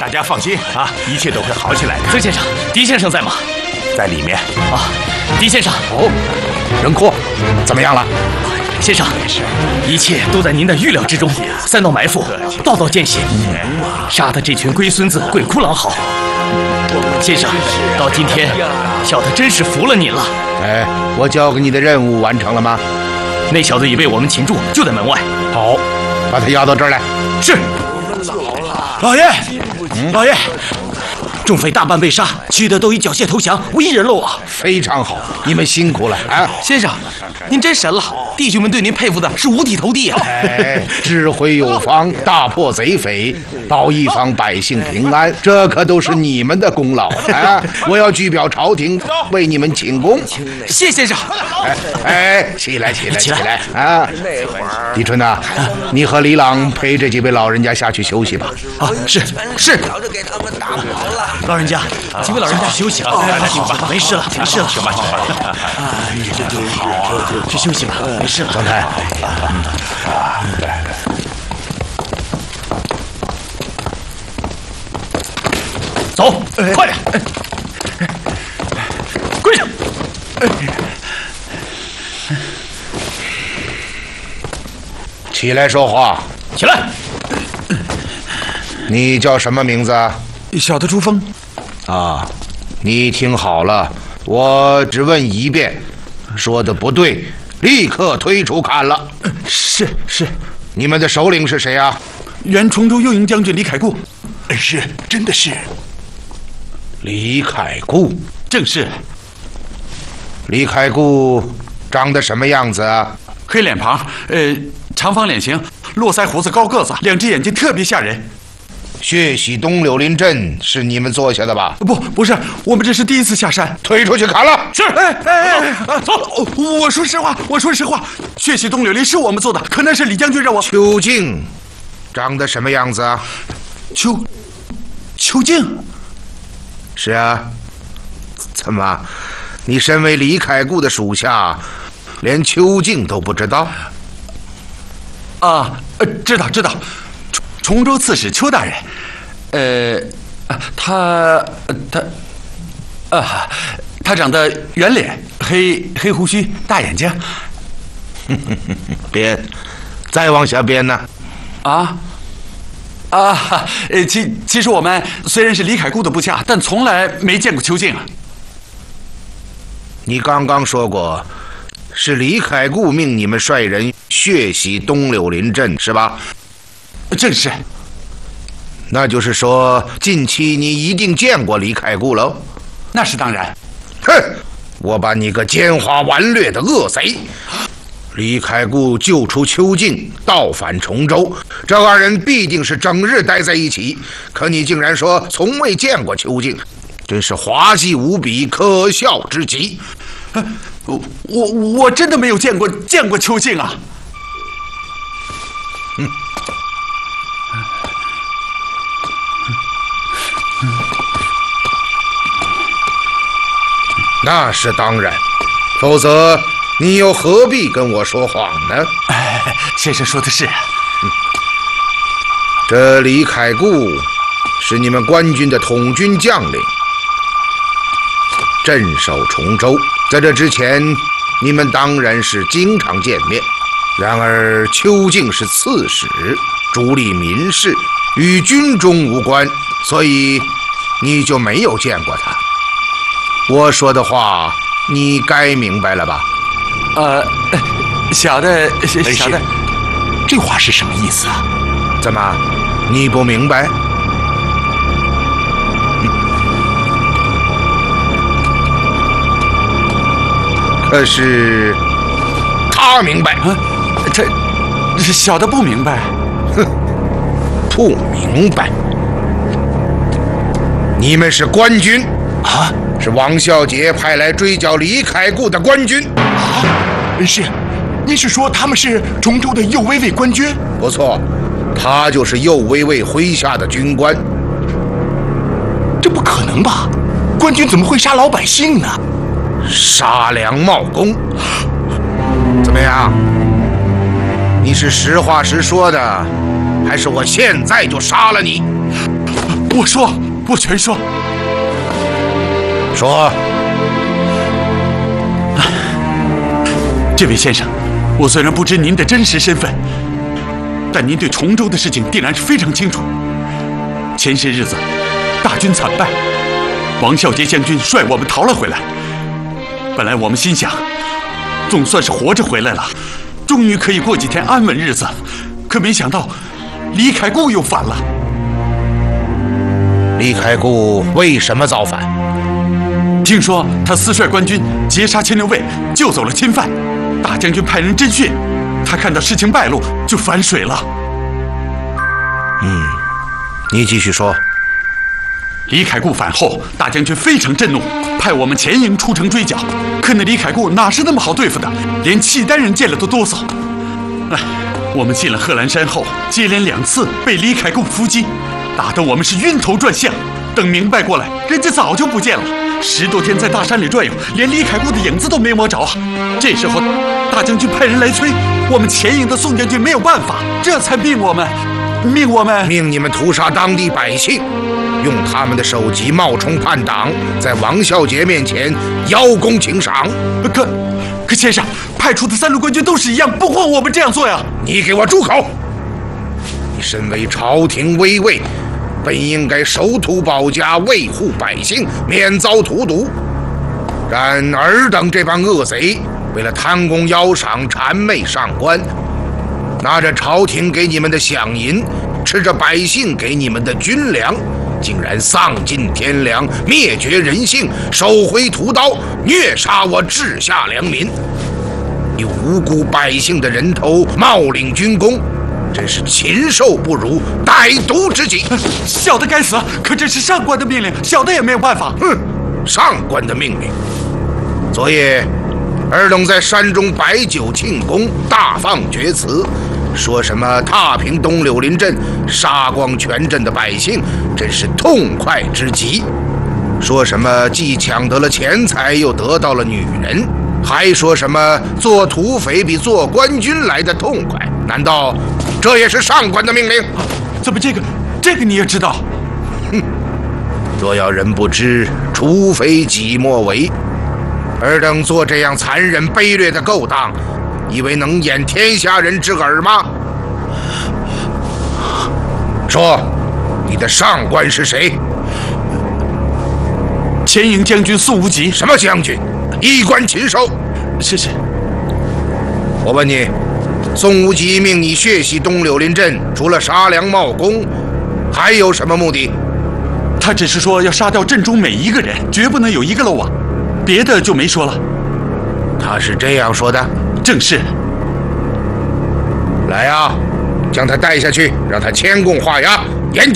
大家放心啊，一切都会好起来的。 曾先生，狄先生在吗？ 在里面啊，狄先生。 哦，仁库，怎么样了？ 先生，一切都在您的预料之中。3道埋伏，道道见血，杀的这群龟孙子鬼哭狼嚎。先生，到今天，小的真是服了您了。 哎，我交给你的任务完成了吗？ 那小子已被我们擒住，就在门外。 好，把他押到这儿来。 是。 老爷，老爷， 众匪大半被杀，其余的都已缴械投降，无一人漏网。 非常好，你们辛苦了啊！ 先生，您真神了，弟兄们对您佩服的是五体投地啊！ 哎，智慧有方，大破贼匪，保一方百姓平安，这可都是你们的功劳啊！我要具表朝廷，为你们请功。 谢先生。 哎，起来啊！李春呐，你和李朗陪这几位老人家下去休息吧。 啊，是。老人家，几位老人家休息吧，没事了。去吧。好啊，去休息吧，没事了。 张太， 走，快点，跪下。 起来说话。 起来。 你叫什么名字啊？ 小的朱峰。 啊，你听好了，我只问一遍，说的不对，立刻推出砍了。 是。 你们的首领是谁啊？ 原崇州右营将军李凯固。是，真的是。 李凯固， 正是。 李凯固长得什么样子啊？ 黑脸庞，长方脸型，络腮胡子，高个子，两只眼睛特别吓人。 血洗东柳林镇是你们做下的吧？ 不是，我们这是第一次下山。 推出去砍了。 是。 走。我说实话，血洗东柳林是我们做的，可那是李将军让我。 邱静，长得什么样子啊？ 邱静。 是啊。怎么，你身为李凯固的属下，连邱静都不知道？ 啊，知道。崇州刺史邱大人，他长得圆脸，黑胡须，大眼睛。 编，再往下编呢？ 其实我们虽然是李凯固的部下，但从来没见过邱静啊。 你刚刚说过，是李凯固命你们率人血洗东柳林镇，是吧？ 正是。 那就是说，近期你一定见过李凯固喽？ 那是当然。 哼！我把你个奸猾顽劣的恶贼！李凯固救出邱静，倒返崇州，这2人必定是整日待在一起。可你竟然说从未见过邱静，真是滑稽无比，可笑之极。 我真的没有见过邱静啊。 那是当然，否则你又何必跟我说谎呢？ 先生说的是。 这李凯固是你们官军的统军将领，镇守崇州。在这之前，你们当然是经常见面。然而邱静是刺史，主理民事，与军中无关，所以你就没有见过他。我说的话，你该明白了吧？ 小的， 这话是什么意思啊？ 怎么，你不明白？可是他明白。 这小的不明白。 哼，不明白。你们是官军啊？ 是王孝杰派来追剿李凯固的官军啊！是，您是说他们是崇州的右威卫官军？ 不错，他就是右威卫麾下的军官。 这不可能吧？官军怎么会杀老百姓呢？ 杀良冒功。怎么样？你是实话实说的，还是我现在就杀了你？ 我说，我全说。 说， 这位先生，我虽然不知您的真实身份，但您对崇州的事情定然是非常清楚。前些日子，大军惨败，王孝杰将军率我们逃了回来。本来我们心想，总算是活着回来了，终于可以过几天安稳日子。可没想到，李凯固又反了。 李凯固为什么造反？ 听说他私率官军截杀牵牛卫，救走了钦犯。大将军派人侦讯，他看到事情败露，就反水了。 你继续说。 李凯固反后，大将军非常震怒，派我们前营出城追剿。可那李凯固哪是那么好对付的，连契丹人见了都哆嗦。我们进了贺兰山后，接连2次被李凯固伏击，打得我们是晕头转向。等明白过来，人家早就不见了。10多天在大山里转悠，连李凯固的影子都没摸着。这时候，大将军派人来催，我们前营的宋将军没有办法，这才命你们屠杀当地百姓，用他们的首级冒充叛党，在王孝杰面前邀功请赏。 可先生，派出的3路官军都是一样，不光我们这样做呀！ 你给我住口！你身为朝廷威卫，本应该守土保家，维护百姓，免遭荼毒。然尔等这帮恶贼，为了贪功邀赏，谄媚上官，拿着朝廷给你们的饷银，吃着百姓给你们的军粮，竟然丧尽天良，灭绝人性，手挥屠刀，虐杀我治下良民，以无辜百姓的人头冒领军功，真是禽兽不如，歹毒之极。 小的该死，可这是上官的命令，小的也没有办法。 上官的命令。昨夜尔等在山中摆酒庆功，大放厥词，说什么踏平东柳林镇，杀光全镇的百姓，真是痛快之极。说什么既抢得了钱财，又得到了女人，还说什么做土匪比做官军来的痛快。难道这也是上官的命令？ 怎么这个你也知道？ 若要人不知，除非己莫为。尔等做这样残忍卑劣的勾当，以为能掩天下人之耳吗？说，你的上官是谁？ 前营将军宋无极。 什么将军？衣冠禽兽！ 是。 我问你，宋无极命你血洗东柳林镇，除了杀良冒功，还有什么目的？ 他只是说要杀掉镇中每一个人，绝不能有一个漏网，别的就没说了。 他是这样说的？ 正是。 来啊，将他带下去，让他签供画押，